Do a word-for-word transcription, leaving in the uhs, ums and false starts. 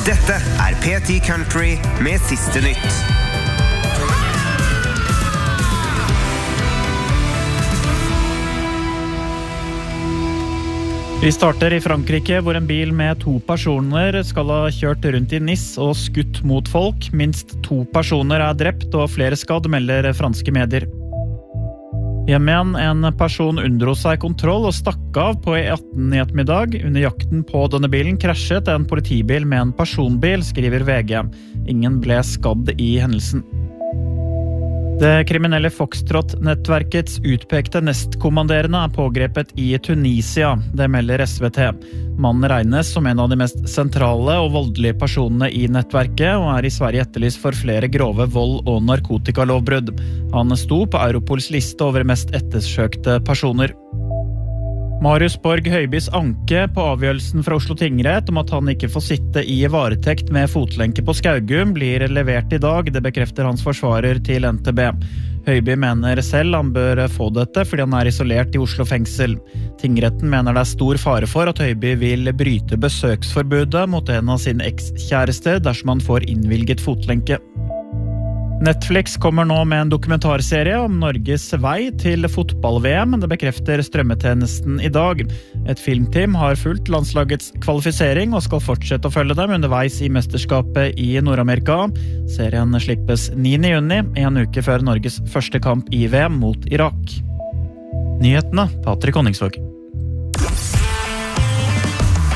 Dette er P ti Country med siste nytt. Vi starter i Frankrike, hvor en bil med to personer skal ha kjørt rundt i Nice og skutt mot folk. Minst to personer er drept og flere skadd, melder franske medier. Hjemme igjen, en person unndro seg kontroll og stakk av på E atten i ettermiddag. Under jakten på denne bilen krasjet en politibil med en personbil, skriver V G. Ingen ble skadd i hendelsen. Det kriminelle Foxtrot-nettverkets utpekte nestkommanderende er pågrepet i Tunisia, det melder S V T. Mannen regnes som en av de mest sentrale og voldelige personene i nettverket, og er i Sverige etterlyst for flere grove vold- og narkotikalovbrudd. Han sto på Europols liste over mest ettersøkte personer. Marius Borg Høibys anke på avgjørelsen fra Oslo tingrett om at han ikke får sitte i varetekt med fotlenke på Skaugum blir levert i dag, det bekrefter hans forsvarer til N T B. Høiby mener selv han bør få dette fordi han er isolert i Oslo fengsel. Tingretten mener det er stor fare for at Høiby vil bryte besøksforbudet mot en av sine ekskjærester dersom han får innvilget fotlenke. Netflix kommer nå med en dokumentarserie om Norges vei til fotball-V M, det bekrefter strømmetjenesten i dag. Et filmteam har fulgt landslagets kvalifisering og skal fortsette å følge dem underveis i mesterskapet i Nord-Amerika. Serien slippes niende juni, en uke før Norges første kamp i V M mot Irak. Nyhetene, Patrick Honningsvåg.